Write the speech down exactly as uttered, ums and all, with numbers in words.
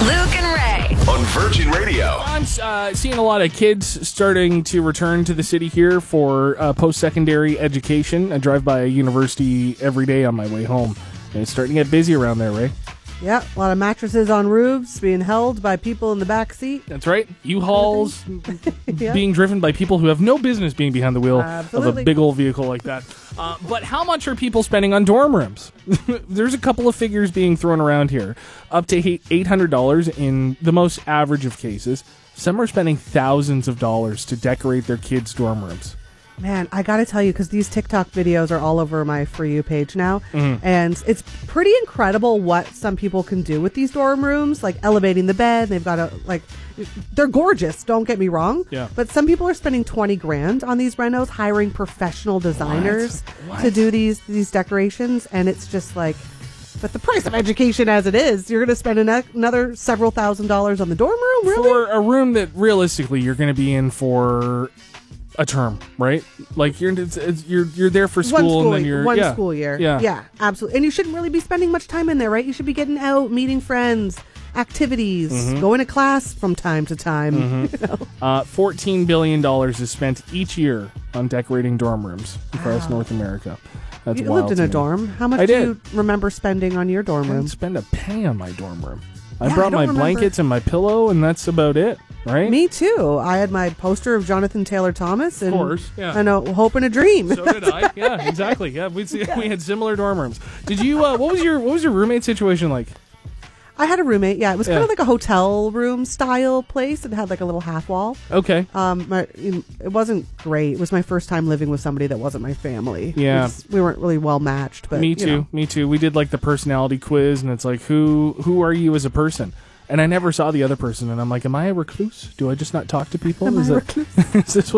Luke and Ray. On Virgin Radio. I'm uh, seeing a lot of kids starting to return to the city here for uh, post-secondary education. I drive by a university every day on my way home, and it's starting to get busy around there, Ray. Yeah, a lot of mattresses on roofs being held by people in the back seat. That's right. U-Hauls Yeah. being driven by people who have no business being behind the wheel Absolutely. of a big old vehicle like that. Uh, but how much are people spending on dorm rooms? There's a couple of figures being thrown around here. Up to eight hundred dollars in the most average of cases. Some are spending thousands of dollars to decorate their kids' dorm rooms. Man, I got to tell you, because these TikTok videos are all over my For You page now, Mm-hmm. and it's pretty incredible what some people can do with these dorm rooms, like elevating the bed. They've got a, like, they're gorgeous, don't get me wrong. Yeah. But some people are spending twenty grand on these renos, hiring professional designers What? to do these, these decorations, and it's just like, but the price of education as it is, you're going to spend an, another several thousand dollars on the dorm room, really? For a room that realistically you're going to be in for a term, right? Like you're it's, it's, you're you're there for school, one school, and then you're one yeah, school year. Yeah, yeah, absolutely. And you shouldn't really be spending much time in there, right? You should be getting out, meeting friends, activities, Mm-hmm. going to class from time to time. You know? Uh, Fourteen billion dollars is spent each year on decorating dorm rooms across North America. That's You wild lived in to a me. dorm. How much I do did. you remember spending on your dorm I room? didn't spend a penny on my dorm room. I Yeah, I brought don't my remember. blankets and my pillow, and that's about it, right? Me too. I had my poster of Jonathan Taylor Thomas, and course, yeah. and a hope and a dream. So did I. Yeah, exactly. Yeah, we we had similar dorm rooms. Did you? Uh, what was your What was your roommate situation like? I had a roommate. Yeah, it was kind Yeah. of like a hotel room style place. It had like a little half wall. Okay. Um, my, it wasn't great. It was my first time living with somebody that wasn't my family. Yeah. It was- we weren't really well matched. But Me you too. know. Me too. We did like the personality quiz, and it's like, who who are you as a person? And I never saw the other person, and I'm like, am I a recluse? Do I just not talk to people? Am is I a it- is this what